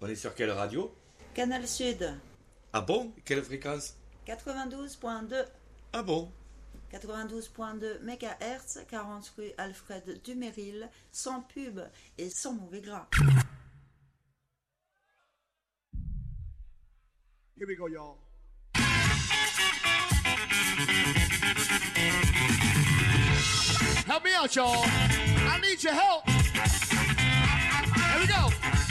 On est sur quelle radio? Canal Sud. Ah bon? Quelle fréquence? 92.2. Ah bon? 92.2 MHz, 40 rue Alfred Dumeril, sans pub et sans mauvais gras. Here we go, y'all. Help me out, y'all. I need your help. Here we go.